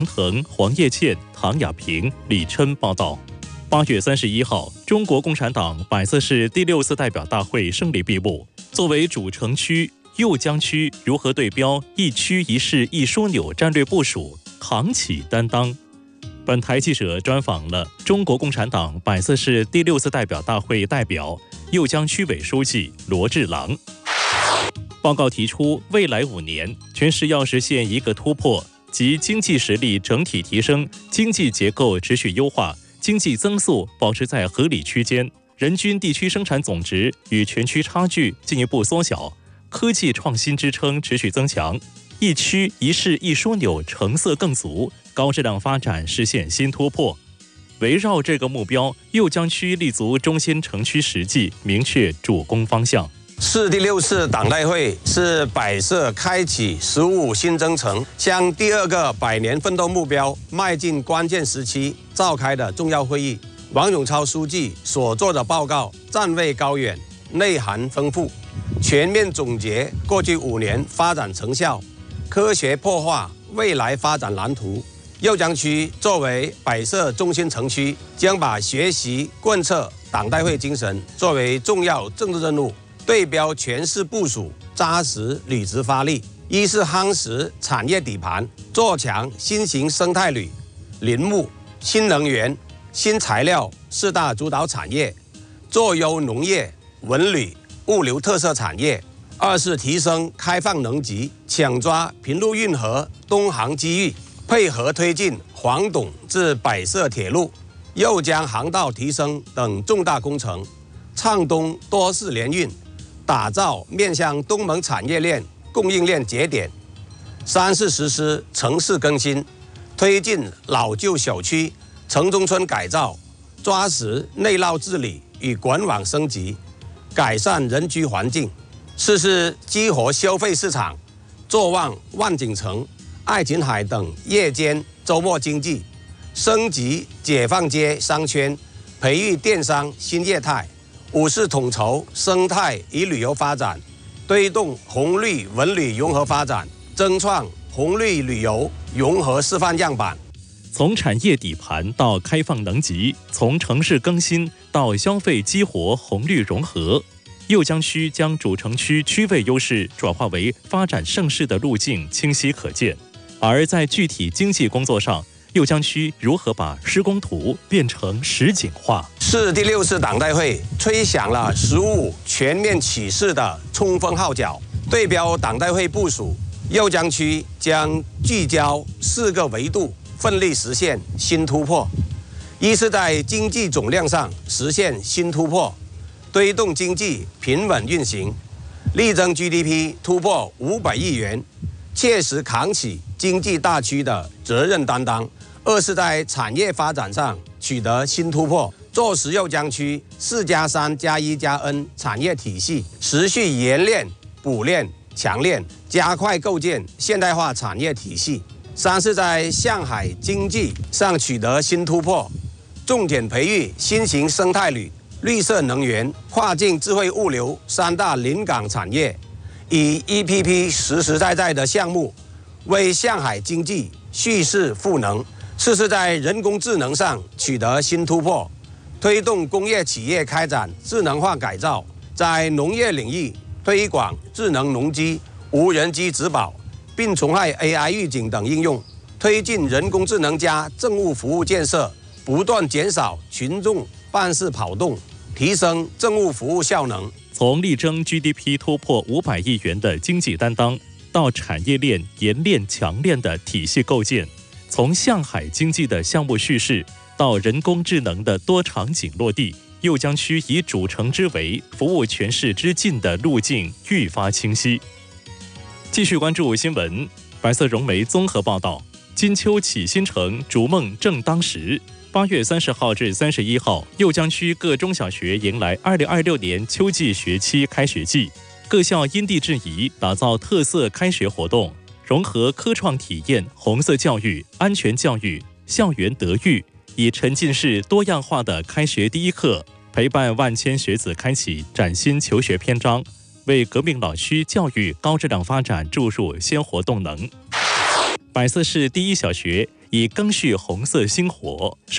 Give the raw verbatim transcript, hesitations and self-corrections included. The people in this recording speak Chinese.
腾、黄叶倩、唐亚平、李琛报道。八月三十一号，中国共产党百色市第六次代表大会胜利闭幕。作为主城区，右江区如何对标一区一市一枢纽战略部署，扛起担当。本台记者专访了中国共产党百色市第六次代表大会代表、右江区委书记罗志郎。报告提出，未来五年，全市要实现一个突破，即经济实力整体提升，经济结构持续优化，经济增速保持在合理区间，人均地区生产总值与全区差距进一步缩小，科技创新支撑持续增强，一区一市一枢纽成色更足，高质量发展实现新突破。围绕这个目标，右江区立足中心城区实际，明确主攻方向。 市第六次党代会是百色开启十五新征程，向第二个百年奋斗目标迈进关键时期召开的重要会议。王永超书记所做的报告站位高远，内涵丰富，全面总结过去五年发展成效，科学破画未来发展蓝图。右江区作为百色中心城区，将把学习贯彻党代会精神作为重要政治任务，对标全市部署，扎实履职发力。一是夯实产业底盘，做强新型生态旅、林木、新能源、新材料四大主导产业，做优农业、文旅、物流特色产业。二是提升开放能级，抢抓平陆运河东航机遇，配合推进黄董至百色铁路、右江航道提升等重大工程，畅通多市联运，打造面向东盟产业链供应链节点。三是实施城市更新，推进老旧小区、城中村改造，抓实内涝治理与管网升级，改善人居环境。四是激活消费市场，做旺万景城、爱琴海等夜间周末经济，升级解放街商圈，培育电商新业态。五是统筹生态与旅游发展，推动红绿文旅融合发展，争创红绿旅游融合示范样板。 从产业底盘到开放能级，从城市更新到消费激活红绿融合，右江区将主城区区位优势转化为发展盛世的路径清晰可见。而在具体经济工作上，右江区如何把施工图变成实景化？ 市第六次党代会吹响了十五全面启事的冲锋号角，对标党代会部署，右江区将聚焦四个维度，奋力实现新突破。一是在经济总量上实现新突破，推动经济平稳运行，力争 G D P 突破五百亿元，切实扛起经济大区的责任担当。二是在产业发展上取得新突破，做实右江区四加三加一加 N 产业体系，持续研炼、补炼、强炼，加快构建现代化产业体系。三是在向海经济上取得新突破，重点培育新型生态旅、绿色能源、跨境智慧物流三大临港产业，以 E P P 实实在在的项目为向海经济蓄势赋能。四是在人工智能上取得新突破，推动工业企业开展智能化改造，在农业领域推广智能农机、无人机植保、病虫害 A I 预警等应用，推进人工智能加政务服务建设，不断减少群众办事跑动，提升政务服务效能。 从力争 G D P 突破五百亿元的经济担当，到产业链研炼强炼的体系构建，从向海经济的项目叙事到人工智能的多场景落地，右江区以主城之围，服务全市之近的路径愈发清晰。继续关注新闻，白色融媒综合报道：金秋启新城，逐梦正当时。八月三十号至三十一号，右江区各中小学迎来二零二六年秋季学期开学季，各校因地制宜，打造特色开学活动。融合科创体验、红色教育、安全教育、校园德育，以沉浸式多样化的开学第一课，陪伴万千学子开启崭新求学篇章，为革命老区教育高质量发展注入鲜活动能。 百色市第一小学以赓续红色星火上。